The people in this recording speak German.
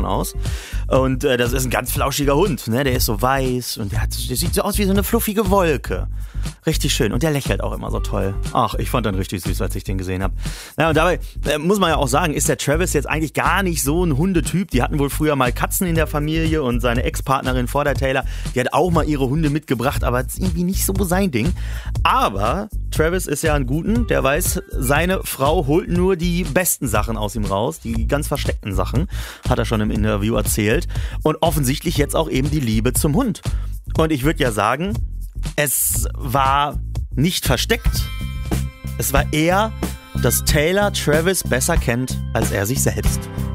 aus. Und das ist ein ganz flauschiger Hund, ne? Der ist so weiß und der sieht so aus wie so eine fluffige Wolke. Richtig schön. Und der lächelt auch immer so toll. Ach, ich fand den richtig süß, als ich den gesehen habe. Ja, und dabei muss man ja auch sagen, ist der Travis jetzt eigentlich gar nicht so ein Hundetyp. Die hatten wohl früher mal Katzen in der Familie und seine Ex-Partnerin vor der Taylor, die hat auch mal ihre Hunde mitgebracht, aber das ist irgendwie nicht so sein Ding. Aber Travis ist ja ein Guten, der weiß, seine Frau holt nur die besten Sachen aus ihm raus, die ganz versteckten Sachen, hat er schon im Interview erzählt. Und offensichtlich jetzt auch eben die Liebe zum Hund. Und ich würde ja sagen, es war nicht versteckt. Es war eher, dass Taylor Travis besser kennt als er sich selbst.